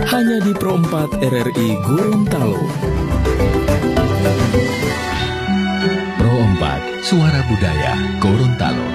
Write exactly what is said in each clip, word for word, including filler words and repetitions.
hanya di Pro empat R R I Gorontalo. Pro empat, Suara Budaya Gorontalo.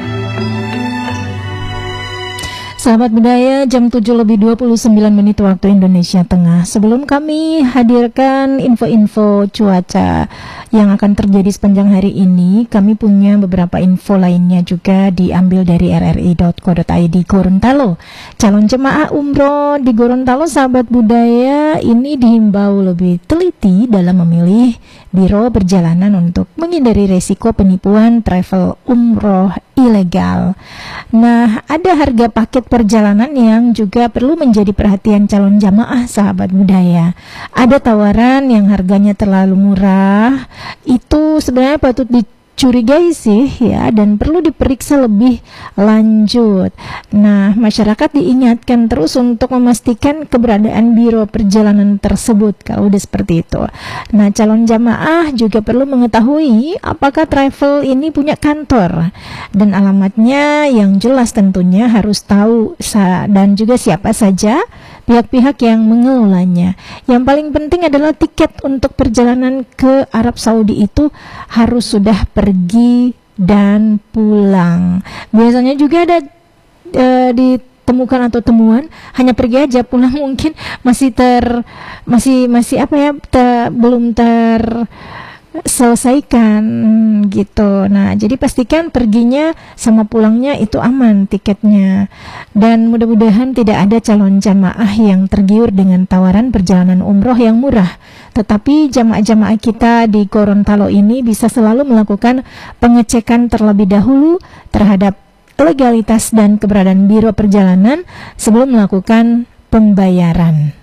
Sahabat budaya, jam tujuh lebih dua puluh sembilan menit waktu Indonesia Tengah. Sebelum kami hadirkan info-info cuaca yang akan terjadi sepanjang hari ini, kami punya beberapa info lainnya juga diambil dari r r i dot co dot i d Gorontalo. Calon jemaah umroh di Gorontalo, sahabat budaya, ini dihimbau lebih teliti dalam memilih biro perjalanan untuk menghindari resiko penipuan travel umroh ilegal. Nah, ada harga paket perjalanan yang juga perlu menjadi perhatian calon jamaah, sahabat budaya. Ada tawaran yang harganya terlalu murah, itu sebenarnya patut dicurigai sih ya, dan perlu diperiksa lebih lanjut. Nah, masyarakat diingatkan terus untuk memastikan keberadaan biro perjalanan tersebut kalau udah seperti itu. Nah, calon jamaah juga perlu mengetahui apakah travel ini punya kantor dan alamatnya yang jelas, tentunya harus tahu dan juga siapa saja pihak-pihak yang mengelolanya. Yang paling penting adalah tiket untuk perjalanan ke Arab Saudi itu harus sudah pergi dan pulang. Biasanya juga ada e, ditemukan atau temuan hanya pergi aja, pulang mungkin masih ter masih masih apa ya ter, belum ter selesaikan gitu. Nah, jadi pastikan perginya sama pulangnya itu aman tiketnya. Dan mudah-mudahan tidak ada calon jamaah yang tergiur dengan tawaran perjalanan umroh yang murah. Tetapi jamaah-jamaah kita di Gorontalo ini bisa selalu melakukan pengecekan terlebih dahulu terhadap legalitas dan keberadaan biro perjalanan sebelum melakukan pembayaran.